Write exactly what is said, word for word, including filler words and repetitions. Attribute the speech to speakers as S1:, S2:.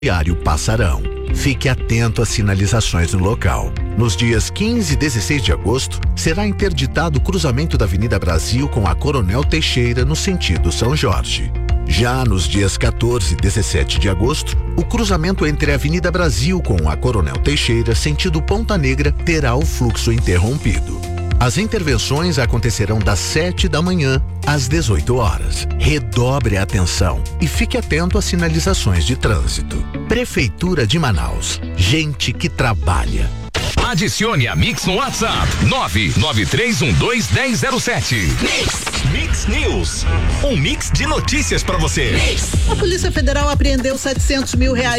S1: Diário Passarão. Fique atento às sinalizações no local. Nos dias quinze e dezesseis de agosto, será interditado o cruzamento da Avenida Brasil com a Coronel Teixeira no sentido São Jorge. Já nos dias quatorze e dezessete de agosto, o cruzamento entre a Avenida Brasil com a Coronel Teixeira, sentido Ponta Negra, terá o fluxo interrompido. As intervenções acontecerão das sete da manhã às dezoito horas. Redobre a atenção e fique atento às sinalizações de trânsito. Prefeitura de Manaus. Gente que trabalha.
S2: Adicione a Mix no WhatsApp nove nove três um dois um zero zero sete. Mix. Mix News. Um mix de notícias para você.
S3: A Polícia Federal apreendeu setecentos mil reais